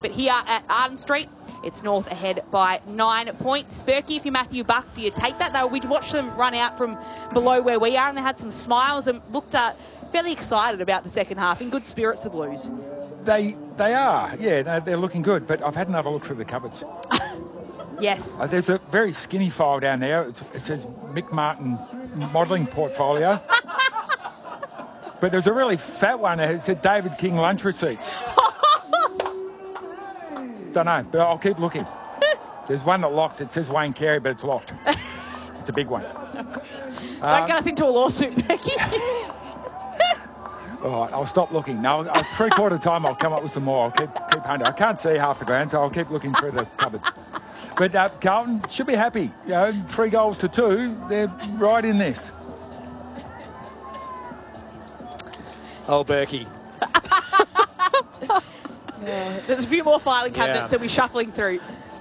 But here at Arden Street, it's North ahead by 9 points. Berkey, if you're Matthew Buck, do you take that? We watched them run out from below where we are, and they had some smiles and looked fairly excited about the second half. In good spirits, the Blues. They are, yeah, they're looking good. But I've had another look through the cupboards. Yes. There's a very skinny file down there. It says Mick Martin modelling portfolio. But there's a really fat one that said David King lunch receipts. Don't know, but I'll keep looking. There's one that locked. It says Wayne Carey, but it's locked. It's a big one. Don't get us into a lawsuit, Becky. All right, I'll stop looking. No, 3/4 time I'll come up with some more. I'll keep hunting. I can't see half the ground, so I'll keep looking through the cupboards. But Carlton should be happy. 3 goals to 2. They're right in this. Oh, Berkey. There's a few more filing cabinets that we're shuffling through.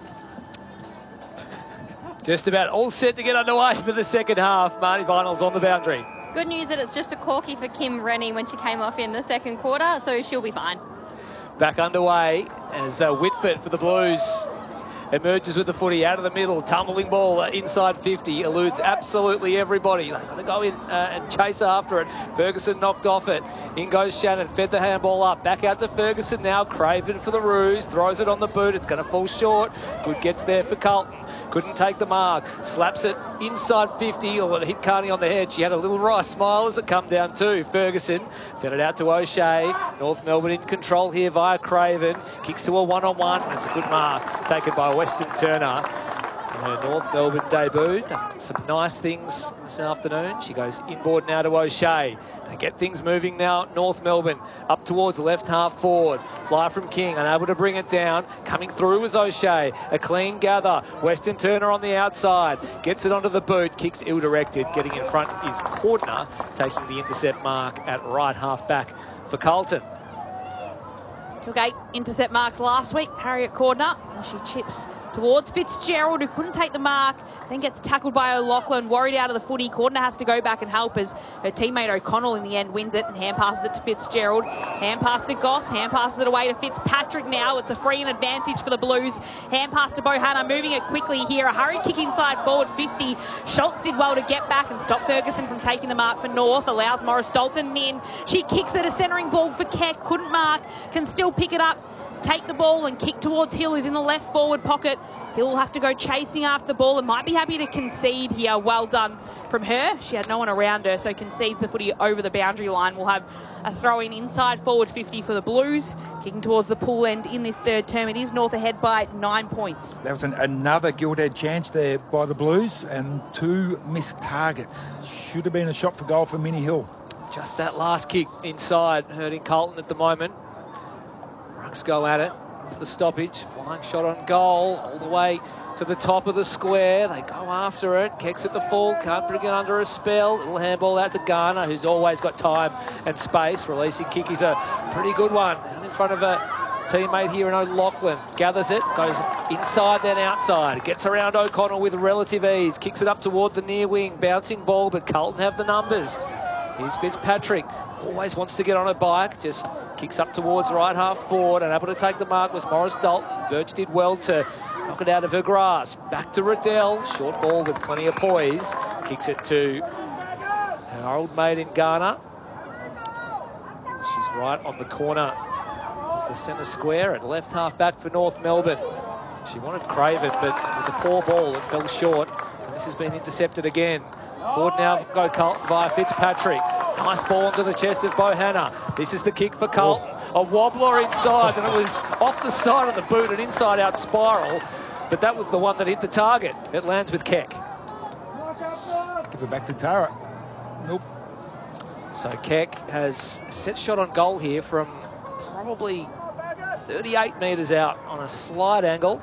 Just about all set to get underway for the second half. Marty Vinyl's on the boundary. Good news that it's just a corky for Kim Rennie when she came off in the second quarter, so she'll be fine. Back underway as Whitford for the Blues emerges with the footy out of the middle. Tumbling ball inside 50. Eludes absolutely everybody. They've got to go in and chase after it. Ferguson knocked off it. In goes Shannon. Fed the handball up. Back out to Ferguson now. Craven for the Roos. Throws it on the boot. It's going to fall short. Good gets there for Carlton. Couldn't take the mark. Slaps it inside 50. Or it hit Carney on the head. She had a little wry smile as it come down too. Ferguson fed it out to O'Shea. North Melbourne in control here via Craven. Kicks to a one-on-one. That's a good mark. Taken by Weston Turner. Her North Melbourne debut. Done some nice things this afternoon. She goes inboard now to O'Shea. They get things moving now. North Melbourne up towards left half forward. Fly from King, unable to bring it down. Coming through was O'Shea. A clean gather. Weston Turner on the outside. Gets it onto the boot. Kicks ill-directed. Getting in front is Cordner, taking the intercept mark at right half back for Carlton. Took 8 intercept marks last week. Harriet Cordner, as she chips towards Fitzgerald, who couldn't take the mark, then gets tackled by O'Loughlin, worried out of the footy. Cordner has to go back and help as her teammate O'Connell in the end wins it and hand passes it to Fitzgerald. Hand pass to Goss, hand passes it away to Fitzpatrick now. It's a free and advantage for the Blues. Hand pass to Bohanna, moving it quickly here. A hurry kick inside forward 50. Schultz did well to get back and stop Ferguson from taking the mark for North. Allows Morris Dalton in. She kicks it, a centering ball for Keck. Couldn't mark, can still pick it up. Take the ball and kick towards Hill, who's in the left forward pocket. Hill will have to go chasing after the ball and might be happy to concede here. Well done from her. She had no one around her, so concedes the footy over the boundary line. We'll have a throw-in inside forward 50 for the Blues. Kicking towards the pool end in this third term. It is North ahead by 9 points. That was another gilt-edged chance there by the Blues and 2 missed targets. Should have been a shot for goal for Minnie Hill. Just that last kick inside, hurting Carlton at the moment. Rucks go at it with the stoppage. Flying shot on goal all the way to the top of the square. They go after it. Kicks at the full. Can't bring it under a spell. Little handball out to Garner, who's always got time and space. Releasing kick is a pretty good one. In front of a teammate here in O'Loughlin. Gathers it. Goes inside then outside. Gets around O'Connell with relative ease. Kicks it up toward the near wing. Bouncing ball, but Carlton have the numbers. Here's Fitzpatrick. Always wants to get on a bike. Just kicks up towards right half forward, and able to take the mark was Morris Dalton. Birch did well to knock it out of her grasp. Back to Riddell. Short ball with plenty of poise. Kicks it to our old mate in Garner. She's right on the corner of the centre square at left half back for North Melbourne. She wanted Craven, but it was a poor ball that fell short. And this has been intercepted again. Forward now go Carlton via Fitzpatrick. Nice ball onto the chest of Bohanna. This is the kick for Carlton. A wobbler inside, and it was off the side of the boot, an inside-out spiral. But that was the one that hit the target. It lands with Keck. Give it back to Tara. Nope. So Keck has a set shot on goal here from probably 38 metres out on a slide angle.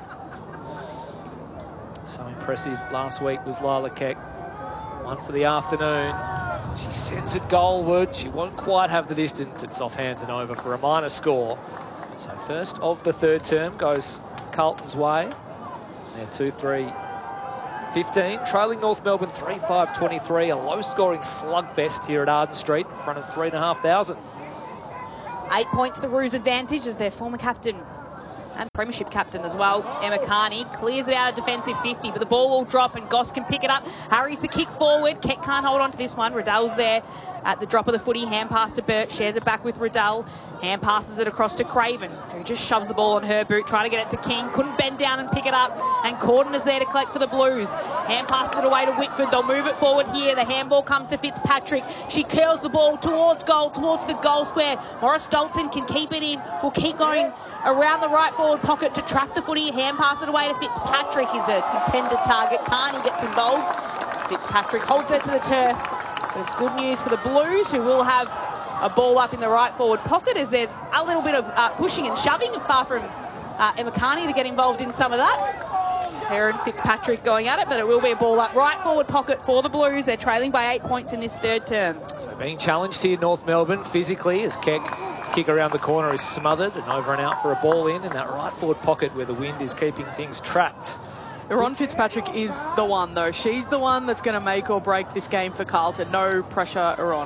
So impressive last week was Lila Keck. One for the afternoon. She sends it goalward. She won't quite have the distance. It's off hands and over for a minor score. So first of the third term goes Carlton's way. They're 2-3-15. Trailing North Melbourne 3-5-23. A low-scoring slugfest here at Arden Street in front of 3,500. 8 points the Roos advantage as their former captain and premiership captain as well, Emma Carney, clears it out of defensive 50, but the ball will drop and Goss can pick it up. Harry's the kick forward. Keck can't hold on to this one. Riddell's there at the drop of the footy. Hand pass to Burt, shares it back with Riddell. Hand passes it across to Craven, who just shoves the ball on her boot, trying to get it to King. Couldn't bend down and pick it up, and Corden is there to collect for the Blues. Hand passes it away to Whitford. They'll move it forward here. The handball comes to Fitzpatrick. She curls the ball towards goal, towards the goal square. Morris Dalton can keep it in. Will keep going around the right forward pocket to track the footy. Hand pass it away to Fitzpatrick is a intended target. Carney gets involved. Fitzpatrick holds it to the turf. But it's good news for the Blues, who will have a ball up in the right forward pocket as there's a little bit of pushing and shoving, far from Emma Carney to get involved in some of that. Her and Fitzpatrick going at it, but it will be a ball up right forward pocket for the Blues. They're trailing by 8 points in this third term. So being challenged here, North Melbourne, physically, as Keck's kick around the corner is smothered and over and out for a ball in that right forward pocket where the wind is keeping things trapped. Ron Fitzpatrick is the one, though. She's the one that's going to make or break this game for Carlton. No pressure, Ron.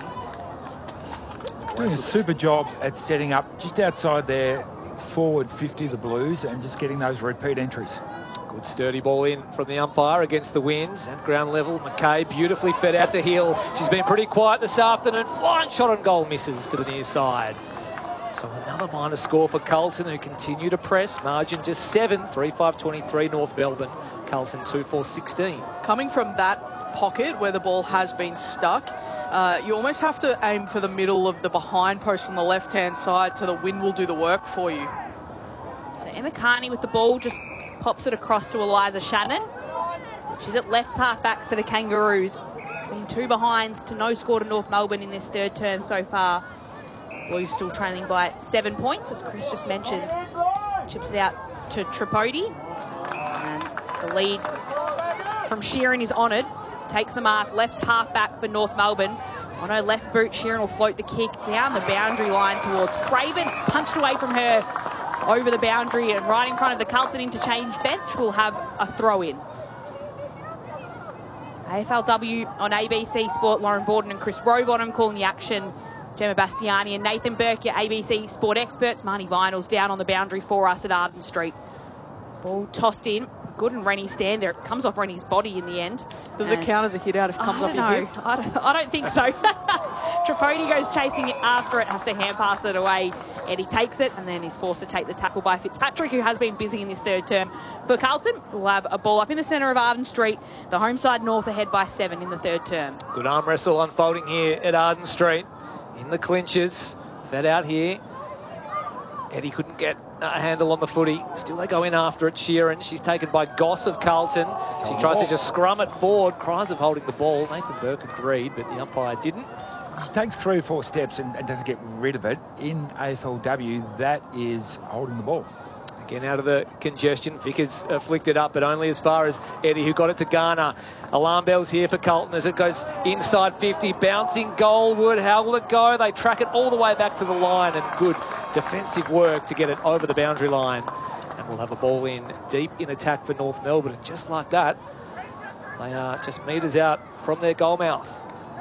Doing a super job at setting up just outside their forward 50, the Blues, and just getting those repeat entries. Good sturdy ball in from the umpire against the winds at ground level. McKay beautifully fed out to Hill. She's been pretty quiet this afternoon. Flying shot on goal misses to the near side. So another minor score for Carlton, who continue to press. Margin just 7, 3-5-23 North Melbourne. Carlton 2-4-16. Coming from that pocket where the ball has been stuck, you almost have to aim for the middle of the behind post on the left-hand side so the wind will do the work for you. So Emma Carney with the ball just pops it across to Eliza Shannon. She's at left half back for the Kangaroos. It's been 2 behinds to no score to North Melbourne in this third term so far. Blues still trailing by 7 points, as Chris just mentioned. Chips it out to Tripodi. And the lead from Sheeran is honoured. Takes the mark, left half back for North Melbourne. On her left boot, Sheeran will float the kick down the boundary line towards Craven. It's punched away from her over the boundary, and right in front of the Carlton interchange bench will have a throw-in. AFLW on ABC Sport, Lauren Borden and Chris Rowbottom calling the action. Gemma Bastiani and Nathan Burke, your ABC Sport experts. Marnie Vinals down on the boundary for us at Arden Street. Ball tossed in. Good, and Rennie stand there. It comes off Rennie's body in the end. Does it count as a hit out if it comes off your hip? I don't think so. Tripodi goes chasing it after it, has to hand pass it away. Eddie takes it and then is forced to take the tackle by Fitzpatrick, who has been busy in this third term. For Carlton, we'll have a ball up in the centre of Arden Street. The home side North ahead by 7 in the third term. Good arm wrestle unfolding here at Arden Street. In the clinches, fed out here. Eddie couldn't get a handle on the footy. Still they go in after it. Sheeran, she's taken by Goss of Carlton. She tries to just scrum it forward. Cries of holding the ball. Nathan Burke agreed, but the umpire didn't. She takes 3 or 4 steps and doesn't get rid of it. In AFLW, that is holding the ball. Again, out of the congestion, Vickers flicked it up, but only as far as Eddie, who got it to Garner. Alarm bells here for Carlton as it goes inside 50. Bouncing goalward. How will it go? They track it all the way back to the line, and good defensive work to get it over the boundary line. And we'll have a ball in deep in attack for North Melbourne. And just like that, they are just metres out from their goal mouth.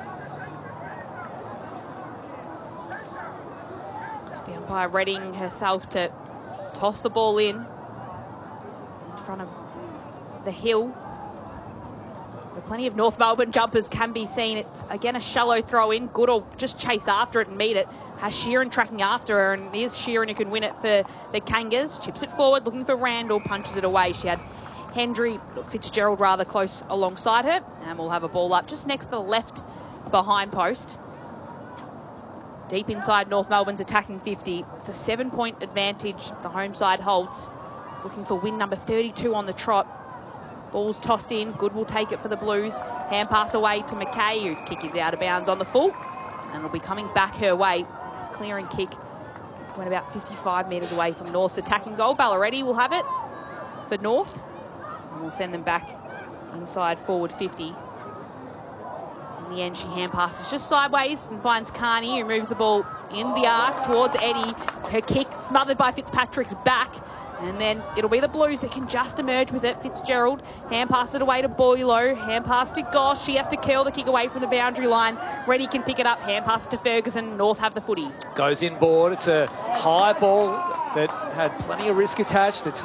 Just the umpire readying herself to toss the ball in front of the hill. But plenty of North Melbourne jumpers can be seen. It's again a shallow throw in. Goodall just chase after it and meet it. Has Sheeran tracking after her, and it is Sheeran who can win it for the Kangas. Chips it forward, looking for Randall, punches it away. She had Fitzgerald rather close alongside her, and we'll have a ball up just next to the left behind post. Deep inside North Melbourne's attacking 50. It's a 7-point advantage the home side holds. Looking for win number 32 on the trot. Ball's tossed in. Good will take it for the Blues. Hand pass away to McKay, whose kick is out of bounds on the full. And will be coming back her way. This clearing kick went about 55 metres away from North's attacking goal. Ballaretti will have it for North. And we'll send them back inside forward 50. In the end, she hand passes just sideways and finds Carney, who moves the ball in the arc towards Eddie. Her kick smothered by Fitzpatrick's back. And then it'll be the Blues that can just emerge with it. Fitzgerald, hand pass it away to Boylo. Hand pass to Goss. She has to curl the kick away from the boundary line. Reddy can pick it up. Hand pass to Ferguson. North have the footy. Goes inboard. It's a high ball that had plenty of risk attached. It's